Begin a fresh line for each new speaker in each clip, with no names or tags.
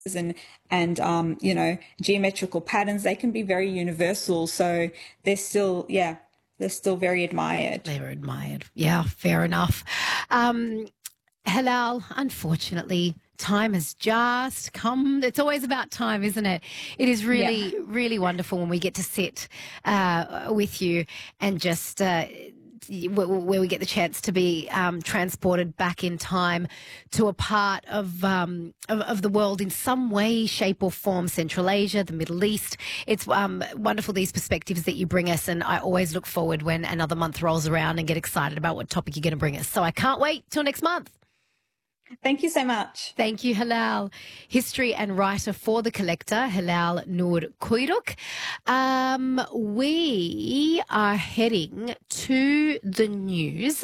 and geometrical patterns. They can be very universal. So they're still, yeah, they're still very admired.
They're admired. Yeah, fair enough. Halal, unfortunately, time has just come. It's always about time, isn't it? It is really, really wonderful when we get to sit with you and just where we get the chance to be transported back in time to a part of the world in some way, shape or form, Central Asia, the Middle East. It's wonderful, these perspectives that you bring us, and I always look forward when another month rolls around and get excited about what topic you're going to bring us. So I can't wait till next month.
Thank you so much.
Thank you, Halal. History and writer for The Collector, Halal Noor Kuyruk. We are heading to the news.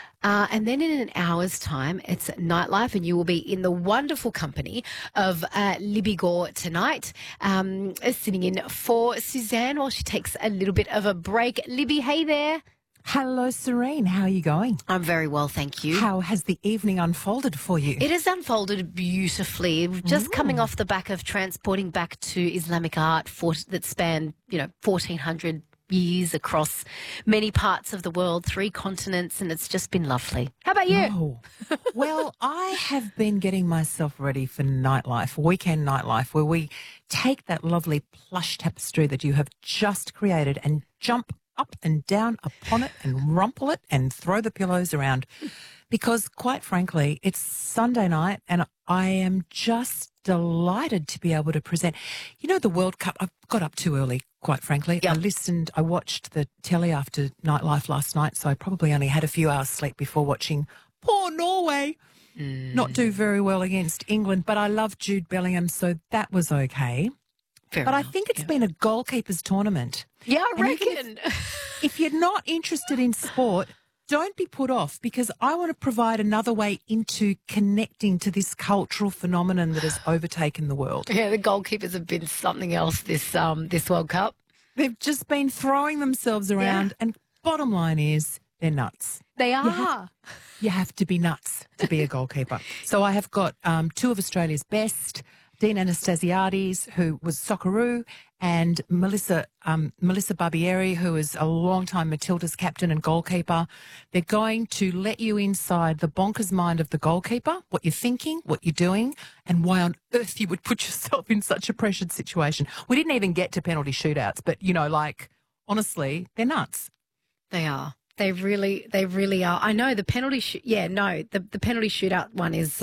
And then in an hour's time, it's Nightlife, and you will be in the wonderful company of Libby Gore tonight, sitting in for Suzanne while she takes a little bit of a break. Libby, hey there.
Hello, Serene. How are you going?
I'm very well, thank you.
How has the evening unfolded for you?
It has unfolded beautifully. Just coming off the back of transporting back to Islamic art that spanned, 1,400 years across many parts of the world, 3 continents, and it's just been lovely. How about you?
Oh. Well, I have been getting myself ready for Nightlife, weekend Nightlife, where we take that lovely plush tapestry that you have just created and jump up and down upon it and rumple it and throw the pillows around, because quite frankly, it's Sunday night and I am just delighted to be able to present. The World Cup, I got up too early, quite frankly.
Yep.
I watched the telly after Nightlife last night, so I probably only had a few hours sleep before watching poor Norway not do very well against England, but I love Jude Bellingham, so that was okay.
Fair
but
enough,
I think it's been a goalkeepers tournament.
Yeah, I
And
reckon.
If you're not interested in sport, don't be put off, because I want to provide another way into connecting to this cultural phenomenon that has overtaken the world.
Yeah, the goalkeepers have been something else this World Cup.
They've just been throwing themselves around, and bottom line is they're nuts.
They are.
You have to be nuts to be a goalkeeper. So I have got 2 of Australia's best, Dean Anastasiades, who was Socceroo, and Melissa Barbieri, who is a long-time Matildas captain and goalkeeper. They're going to let you inside the bonkers mind of the goalkeeper, what you're thinking, what you're doing, and why on earth you would put yourself in such a pressured situation. We didn't even get to penalty shootouts, but, honestly, they're nuts.
They are. They really are. I know the penalty the penalty shootout one is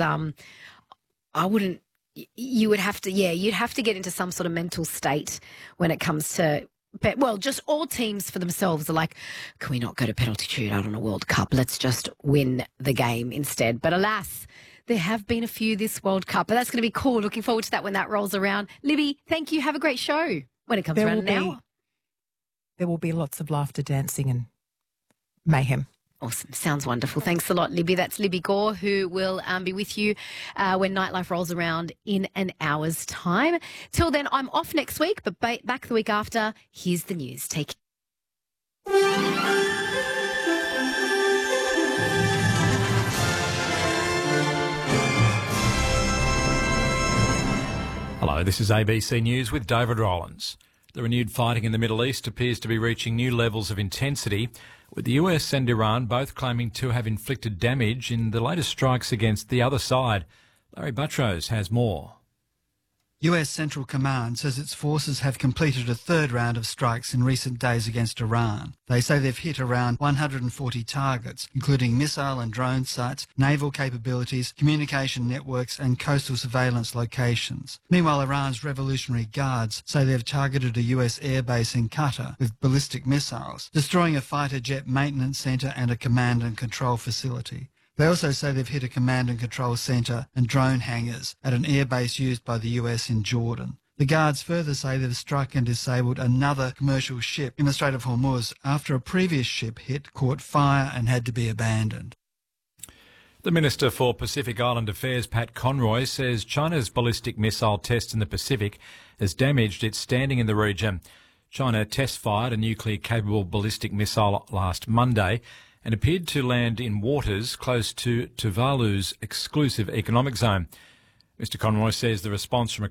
I wouldn't. You would have to, you'd have to get into some sort of mental state when it comes to, just all teams for themselves are like, can we not go to penalty shootout on a World Cup? Let's just win the game instead. But alas, there have been a few this World Cup, but that's going to be cool. Looking forward to that when that rolls around. Libby, thank you. Have a great show when it comes around an hour.
There will be lots of laughter, dancing and mayhem.
Awesome. Sounds wonderful. Thanks a lot, Libby. That's Libby Gore, who will be with you when Nightlife rolls around in an hour's time. Till then, I'm off next week, but back the week after. Here's the news. Take care.
Hello, this is ABC News with David Rollins. The renewed fighting in the Middle East appears to be reaching new levels of intensity, with the US and Iran both claiming to have inflicted damage in the latest strikes against the other side. Larry Buttrose has more.
US Central Command says its forces have completed a 3rd round of strikes in recent days against Iran. They say they've hit around 140 targets, including missile and drone sites, naval capabilities, communication networks and coastal surveillance locations. Meanwhile, Iran's Revolutionary Guards say they've targeted a US airbase in Qatar with ballistic missiles, destroying a fighter jet maintenance centre and a command and control facility. They also say they've hit a command and control centre and drone hangars at an airbase used by the US in Jordan. The Guards further say they've struck and disabled another commercial ship in the Strait of Hormuz after a previous ship hit, caught fire and had to be abandoned.
The Minister for Pacific Island Affairs, Pat Conroy, says China's ballistic missile test in the Pacific has damaged its standing in the region. China test-fired a nuclear-capable ballistic missile last Monday and appeared to land in waters close to Tuvalu's exclusive economic zone. Mr Conroy says the response from